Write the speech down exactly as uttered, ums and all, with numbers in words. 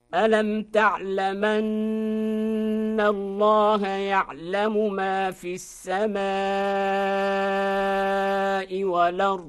ألم تعلمن الله يعلم ما في السماء والأرض